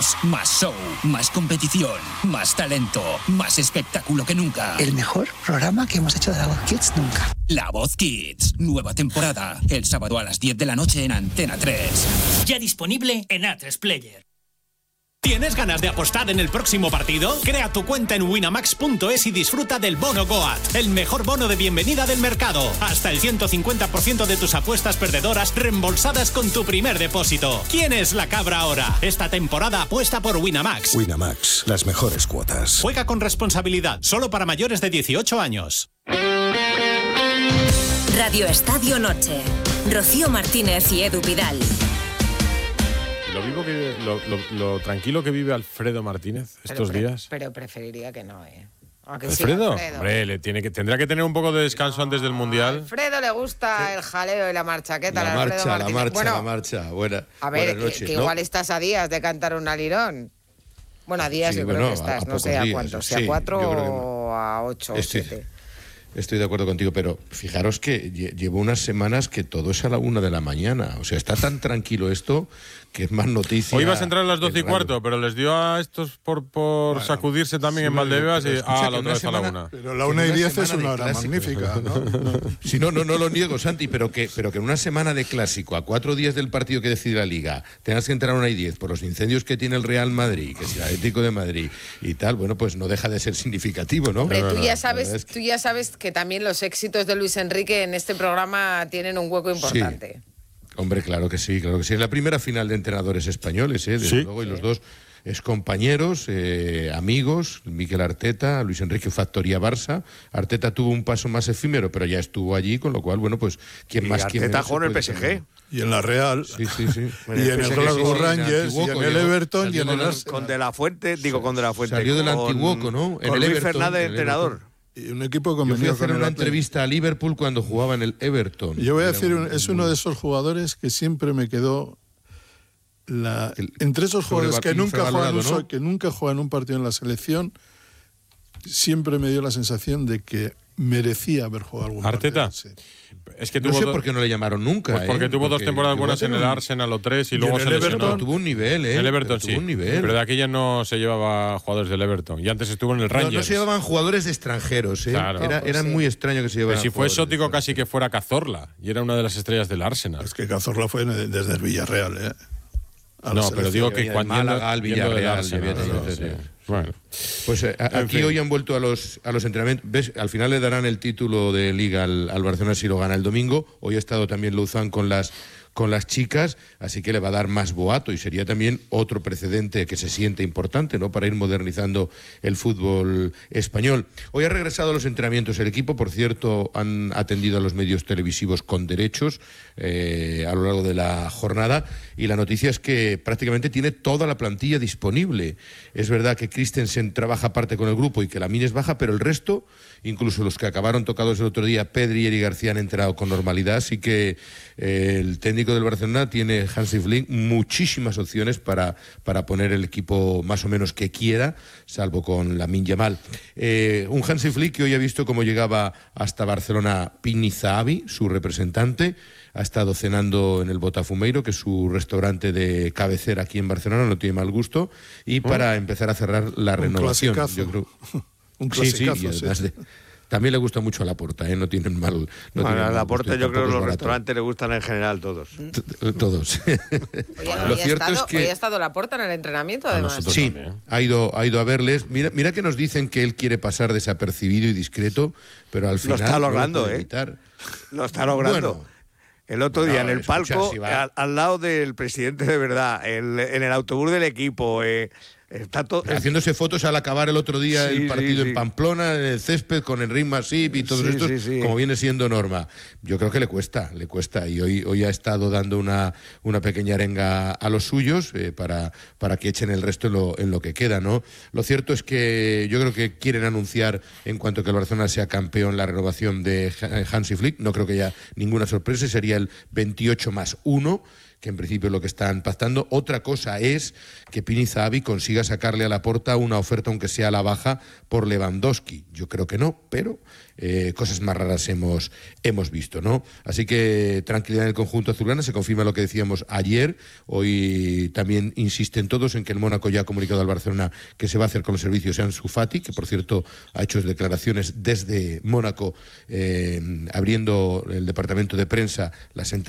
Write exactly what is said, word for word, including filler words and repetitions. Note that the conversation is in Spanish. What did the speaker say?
Más, más show, más competición, más talento, más espectáculo que nunca. El mejor programa que hemos hecho de La Voz Kids nunca. La Voz Kids, nueva temporada, el sábado a las diez de la noche en Antena tres. Ya disponible en A tres Player. ¿Tienes ganas de apostar en el próximo partido? Crea tu cuenta en winamax punto es y disfruta del bono Goat, el mejor bono de bienvenida del mercado. Hasta el ciento cincuenta por ciento de tus apuestas perdedoras reembolsadas con tu primer depósito. ¿Quién es la cabra ahora? Esta temporada apuesta por Winamax. Winamax, las mejores cuotas. Juega con responsabilidad, solo para mayores de dieciocho años. Radio Estadio Noche. Rocío Martínez y Edu Vidal. Lo, vivo que, lo, lo, lo tranquilo que vive Alfredo Martínez estos pero, días. Pero preferiría que no, ¿eh? Aunque ¿Alfredo? Sí, Alfredo. Hombre, le tiene que, tendrá que tener un poco de descanso no, antes del Mundial. A Alfredo le gusta el jaleo y la marchaqueta. La Alfredo marcha, Martínez. la marcha, bueno, la marcha. Buena, a ver, noches, que, que ¿no? igual estás a días de cantar un alirón. Bueno, a días sí, yo bueno, creo que estás, a, a no sé a días, cuántos, si sí, a cuatro que o a ocho o Estoy, siete. Estoy de acuerdo contigo, pero fijaros que llevo unas semanas que todo es a la una de la mañana. O sea, está tan tranquilo esto que es más noticia. Hoy ibas a entrar a las doce y cuarto, pero les dio a estos por, por bueno, sacudirse también sí, en Valdebebas y ah, la otra vez a la una. Pero la una y diez es una hora magnífica, ¿no? Sí, no, no, no lo niego, Santi, pero que, pero que en una semana de clásico, a cuatro días del partido que decide la Liga, tengas que entrar a una y diez por los incendios que tiene el Real Madrid, que es el Atlético de Madrid y tal, bueno, pues no deja de ser significativo, ¿no? Hombre, tú ya no, sabes, es que... tú ya sabes que también los éxitos de Luis Enrique en este programa tienen un hueco importante. Sí. Hombre, claro que sí, claro que sí. Es la primera final de entrenadores españoles, ¿eh? Desde ¿Sí? luego, y los dos es compañeros, eh, amigos, Mikel Arteta, Luis Enrique Factoría Barça. Arteta tuvo un paso más efímero, pero ya estuvo allí, con lo cual, bueno, pues, ¿quién y más quién Arteta jugó en el P S G. Tener. Y en la Real. Sí, sí, sí. y en el Glasgow Rangers, y en el Everton, y en el Arsenal. Con De La Fuente, digo, con De La Fuente. Salió del Antiguoco, ¿no? En el Luis Everton, Fernández, entrenador. Y un equipo Yo fui a hacer con una entrevista a Liverpool cuando jugaba en el Everton. Yo voy a decir, un, es uno de esos jugadores que siempre me quedó la, el, entre esos jugadores que nunca, juegan un, ¿no? que nunca juegan un partido en la selección, siempre me dio la sensación de que merecía haber jugado algún ¿Arteta? partido. Sí. Es que no sé por qué no le llamaron nunca. Pues porque ¿eh? tuvo porque dos temporadas buenas en el Arsenal o tres y, y luego se lesionó. lesionó. Tuvo un nivel, ¿eh? El Everton tuvo sí. Un nivel. Pero de aquella no se llevaba jugadores del Everton. Y antes estuvo en el Rangers. No, no se llevaban jugadores de extranjeros, ¿eh? Claro. Era, era sí. muy extraño que se llevaran. Pero si fue exótico casi que fuera Cazorla. Y era una de las estrellas del Arsenal. Es que Cazorla fue desde el Villarreal, ¿eh? No, pero digo que cuando Málaga, al Villarreal, Arsenal, no, no, sí. Bueno, pues eh, aquí hoy han vuelto a los a los entrenamientos. ¿Ves? Al final le darán el título de Liga al, al Barcelona si lo gana el domingo. Hoy ha estado también Luzán con las con las chicas, así que le va a dar más boato y sería también otro precedente que se siente importante, ¿no? Para ir modernizando el fútbol español. Hoy ha regresado a los entrenamientos el equipo, por cierto, han atendido a los medios televisivos con derechos eh, a lo largo de la jornada y la noticia es que prácticamente tiene toda la plantilla disponible. Es verdad que Christensen trabaja aparte con el grupo y que Lamine es baja, pero el resto, incluso los que acabaron tocados el otro día, Pedri y Eric García, han entrado con normalidad, así que eh, el técnico del Barcelona tiene, Hansi Flick, muchísimas opciones para, para poner el equipo más o menos que quiera, salvo con Lamine Yamal. Eh, un Hansi Flick que hoy ha visto cómo llegaba hasta Barcelona Pini Zahavi, su representante, ha estado cenando en el Botafumeiro, que es su restaurante de cabecera aquí en Barcelona, no tiene mal gusto, y para ¿Oh? empezar a cerrar la un renovación. Clasicazo. Yo creo. Un clasicazo, sí, sí, y además sí. de, también le gusta mucho a Laporta, ¿eh? No tienen mal. No bueno, tienen a mal Laporta gusto, yo creo que los barato. restaurantes le gustan en general todos. Todos. Oye, Lo hoy, cierto ha estado, es que hoy ha estado Laporta en el entrenamiento, además. Sí, ha ido, ha ido a verles. Mira, mira que nos dicen que él quiere pasar desapercibido y discreto, pero al final lo está logrando, no lo, ¿eh? lo está logrando. Bueno, el otro día no, en el escucha, palco, si va... al, al lado del presidente de verdad, el, en el autobús del equipo, eh, está todo haciéndose fotos al acabar el otro día sí, el partido sí, sí. en Pamplona, en el césped, con Enric Masip y todos sí, estos, sí, sí. como viene siendo norma. Yo creo que le cuesta, le cuesta. Y hoy, hoy ha estado dando una, una pequeña arenga a los suyos eh, para, para que echen el resto en lo, en lo que queda, ¿no? Lo cierto es que yo creo que quieren anunciar, en cuanto que el Barcelona sea campeón, la renovación de Hansi Flick. No creo que haya ninguna sorpresa, sería el veintiocho más uno, que en principio es lo que están pactando. Otra cosa es que Pini Zahavi consiga sacarle a Laporta una oferta, aunque sea a la baja, por Lewandowski. Yo creo que no, pero eh, cosas más raras hemos, hemos visto, ¿no? Así que tranquilidad en el conjunto azulgrana, se confirma lo que decíamos ayer. Hoy también insisten todos en que el Mónaco ya ha comunicado al Barcelona que se va a hacer con los servicios de Ansu Fati, que por cierto ha hecho declaraciones desde Mónaco, eh, abriendo el departamento de prensa las entradas